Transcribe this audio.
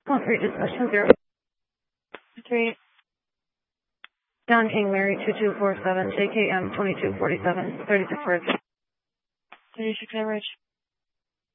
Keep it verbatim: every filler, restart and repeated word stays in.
Call three, discussion zero. Three. John King, Mary, two two four seven, J K M twenty-two forty-seven, thirty-six words. thirty-six average.